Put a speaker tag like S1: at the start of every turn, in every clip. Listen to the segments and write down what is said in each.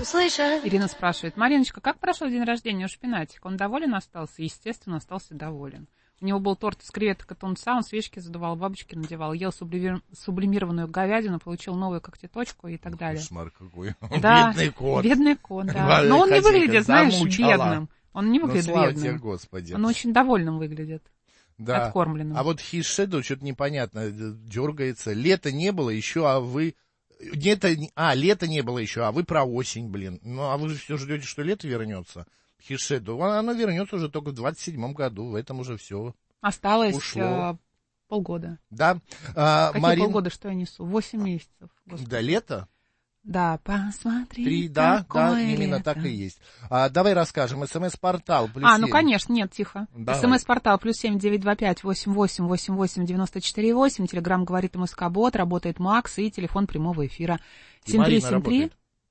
S1: Услышь.
S2: Ирина спрашивает: Мариночка, как прошел день рождения у Шпинатика? Он доволен остался? Естественно, остался доволен. У него был торт из креветок и тунца, он свечки задувал, бабочки надевал, ел сублимированную говядину, получил новую когтеточку и так далее.
S3: Кошмар какой.
S2: Да,
S3: бедный кот.
S2: Бедный кот, да. Но он не выглядит, знаешь, бедным. Он не выглядит
S3: слава
S2: бедным.
S3: тебе, Господи.
S2: Он очень довольным выглядит.
S3: Да.
S2: Откормленным.
S3: А вот His Shadow что-то непонятно, дергается. Лето не было еще, а вы... лета не было еще, а вы про осень, блин. Ну, а вы же все ждете, что лето вернется. His Shadow. Оно вернется уже только в 27-м году. В этом уже все
S2: осталось
S3: ушло.
S2: Полгода.
S3: Да.
S2: Какие полгода, что я несу? 8 месяцев. Господи.
S3: Да, лето?
S2: Да, посмотри,
S3: да, именно
S2: лето.
S3: так и есть. Давай расскажем. СМС-портал.
S2: Ну, конечно, нет, тихо. СМС-портал +7 925 88 88 94 8. Телеграм говорит МСК-бот, работает Макс и телефон прямого эфира. 7373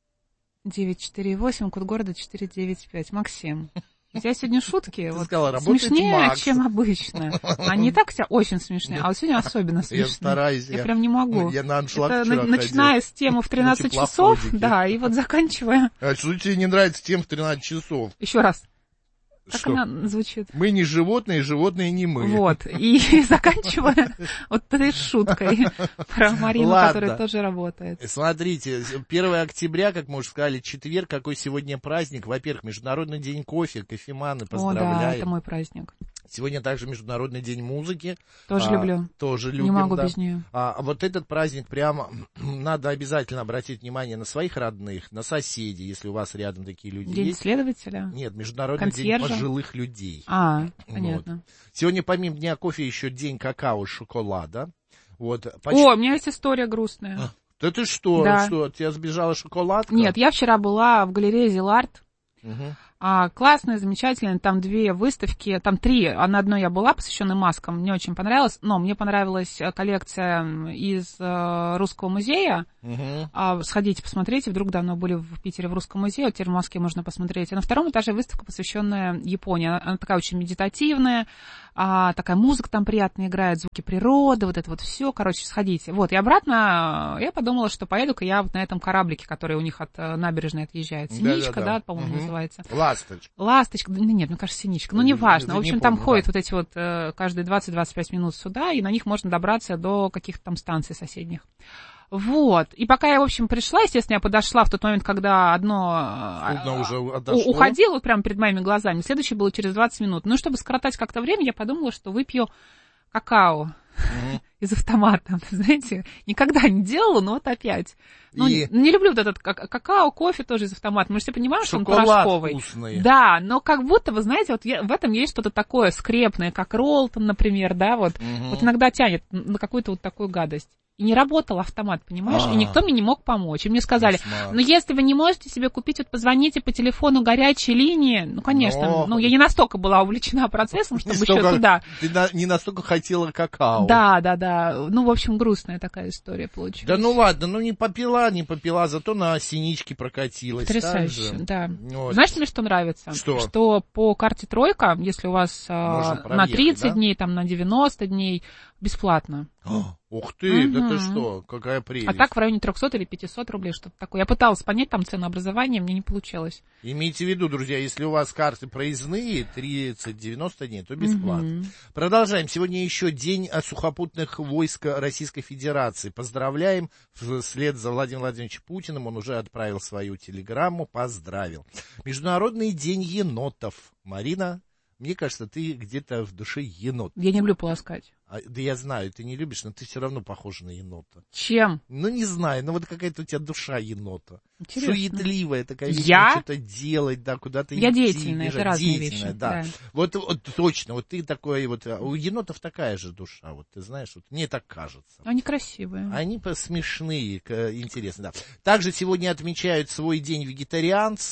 S2: 948, код города 495. Максим. У тебя сегодня шутки смешнее, Макс, чем обычно. Они и так у тебя очень смешные, а вот сегодня особенно смешные.
S3: Я стараюсь.
S2: Я прям не могу.
S3: Я на аншлаг
S2: Это
S3: вчера
S2: начиная с темы в 13 часов, да, и вот заканчивая...
S3: А что тебе не нравится тема в 13 часов?
S2: Еще раз. Как
S3: что?
S2: она звучит?
S3: Мы не животные, животные не мы.
S2: Вот, и заканчивая вот этой шуткой про Марину, которая тоже работает.
S3: Смотрите, 1 октября, как мы уже сказали, четверг, какой сегодня праздник. Во-первых, Международный день кофе, кофеманы, поздравляем.
S2: О, да, это мой праздник.
S3: Сегодня также Международный день музыки.
S2: Тоже люблю.
S3: Тоже любим,
S2: не могу
S3: да.
S2: без нее.
S3: Вот этот праздник прямо надо обязательно обратить внимание на своих родных, на соседей, если у вас рядом такие люди
S2: День
S3: есть.
S2: исследователя?
S3: Нет, Международный
S2: консьержа?
S3: День пожилых людей.
S2: Понятно.
S3: Вот. Сегодня помимо Дня кофе еще День какао и шоколада. Вот.
S2: О, у меня есть история грустная.
S3: Да ты что?
S2: Да.
S3: Что, тебя сбежала шоколадка?
S2: Нет, я вчера была в галерее Зиларт.
S3: Угу.
S2: Классная, замечательная, там 2 выставки, там 3, а на одной я была, посвященной маскам, мне очень понравилось, но мне понравилась коллекция из Русского музея, сходите, посмотрите, вдруг давно были в Питере в Русском музее, вот теперь в Москве можно посмотреть, а на 2-м этаже выставка, посвященная Японии, она такая очень медитативная, такая музыка там приятно играет, звуки природы, вот это вот все, короче, сходите. Вот, и обратно я подумала, что поеду-ка я вот на этом кораблике, который у них от набережной отъезжает, Синичка, да, по-моему, называется. Ласточка, нет, мне кажется, Синичка, ну, неважно. В общем, там ходят вот эти вот каждые 20-25 минут сюда, и на них можно добраться до каких-то там станций соседних. Вот. И пока я, в общем, пришла, естественно, я подошла в тот момент, когда одно
S3: уже
S2: уходило прямо перед моими глазами, следующее было через 20 минут. Ну, чтобы скоротать как-то время, я подумала, что выпью какао из автомата. Знаете, никогда не делала, но вот опять. Ну, не люблю вот этот какао, кофе тоже из автомата. Мы же все понимаем, что он порошковый.
S3: Вкусный.
S2: Да, но как будто, вы знаете, вот в этом есть что-то такое скрепное, как Роллтон, например, да, вот. Вот иногда тянет на какую-то вот такую гадость. И не работал автомат, понимаешь? И никто мне не мог помочь. И мне сказали, ну, если вы не можете себе купить, вот позвоните по телефону горячей линии. Ну, конечно, я не настолько была увлечена процессом, чтобы еще туда.
S3: Ты не настолько хотела какао.
S2: Да. Ну, в общем, грустная такая история получилась.
S3: Да ну ладно, не попила, зато на Синичке прокатилась.
S2: Потрясающе, да.
S3: Вот.
S2: Знаешь, мне что нравится? Что по карте «Тройка», если у вас на 30 дней, там, на 90 дней, бесплатно.
S3: Ух ты, да ты что, какая прелесть.
S2: А так в районе 300 или 500 рублей, что-то такое. Я пыталась понять там ценообразование, мне не получилось.
S3: Имейте в виду, друзья, если у вас карты проездные 30-90 дней, то бесплатно. Продолжаем. Сегодня еще День сухопутных войск Российской Федерации. Поздравляем. Вслед за Владимиром Владимировичем Путиным он уже отправил свою телеграмму, поздравил. Международный день енотов. Марина, мне кажется, ты где-то в душе енот.
S2: Я не люблю полоскать.
S3: Да я знаю, ты не любишь, но ты все равно похожа на енота.
S2: Чем?
S3: Ну, не знаю, вот какая-то у тебя душа енота.
S2: Интересно.
S3: Суетливая такая,
S2: я?
S3: Что-то делать, да, куда-то идти.
S2: Я деятельная, это разные
S3: вещи.
S2: Да.
S3: Вот точно, вот ты такой вот, у енотов такая же душа, вот ты знаешь, вот мне так кажется.
S2: Они красивые.
S3: Они смешные, интересные, да. Также сегодня отмечают свой день вегетарианцы.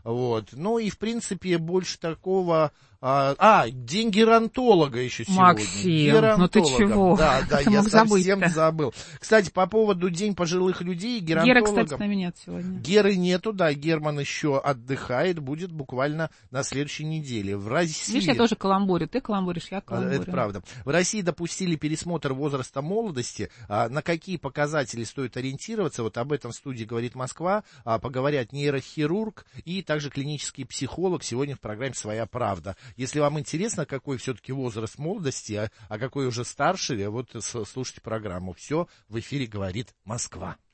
S3: Вот. Ну и, в принципе, больше такого... День геронтолога еще сегодня.
S2: Максим, ну ты чего?
S3: Да,
S2: Ты
S3: я
S2: мог
S3: совсем
S2: забыть-то.
S3: забыл. Кстати, по поводу День пожилых людей, геронтологам...
S2: Геры, кстати, с нами нет сегодня.
S3: Геры нету, да, Герман еще отдыхает, будет буквально на следующей неделе. В России...
S2: Видишь, я тоже каламбурю, ты каламбуришь, я каламбурю.
S3: Это правда. В России допустили пересмотр возраста молодости. На какие показатели стоит ориентироваться? Вот об этом в студии «Говорит Москва». Поговорят нейрохирург и также клинический психолог сегодня в программе «Своя правда». Если вам интересно, какой все-таки возраст молодости, а какой уже старше, вот слушайте программу. Все в эфире «Говорит Москва».